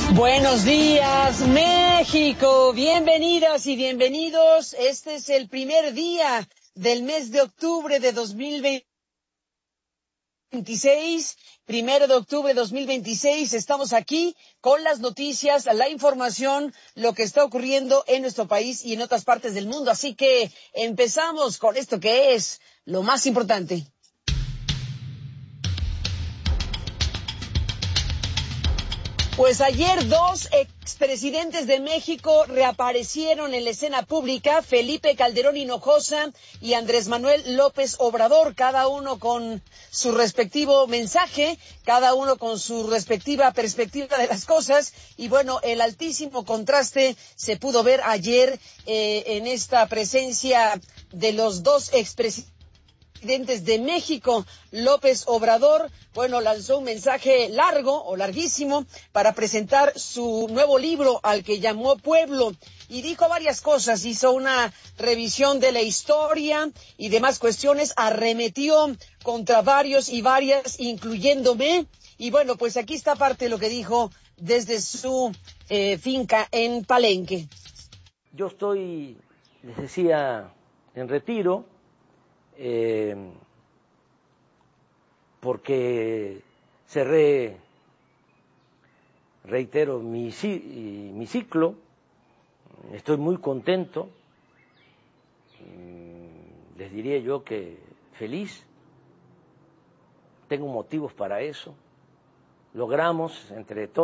Buenos días, México. Bienvenidas y bienvenidos. Este es el primer día del mes de octubre de 2026. 1 de octubre de 2026. Estamos aquí con las noticias, la información, lo que está ocurriendo en nuestro país y en otras partes del mundo. Así que empezamos con esto que es lo más importante. Pues ayer dos expresidentes de México reaparecieron en la escena pública, Felipe Calderón Hinojosa y Andrés Manuel López Obrador, cada uno con su respectivo mensaje, cada uno con su respectiva perspectiva de las cosas, y bueno, el altísimo contraste se pudo ver ayer en esta presencia de los dos expresidentes de México. López Obrador, bueno, lanzó un mensaje largo o larguísimo para presentar su nuevo libro al que llamó Pueblo y dijo varias cosas, hizo una revisión de la historia y demás cuestiones, arremetió contra varios y varias, incluyéndome, y bueno, pues aquí está parte de lo que dijo desde su finca en Palenque. Yo estoy, les decía, en retiro, porque cerré, reitero, mi ciclo, estoy muy contento, les diría yo que feliz, tengo motivos para eso, logramos entre todos